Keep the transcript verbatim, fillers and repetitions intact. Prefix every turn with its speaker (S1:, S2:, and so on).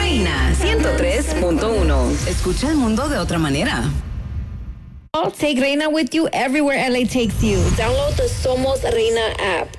S1: Reina ciento tres punto uno. Escucha el mundo de otra manera.
S2: Take Reina with you everywhere L A takes you. Download the Somos Reina app.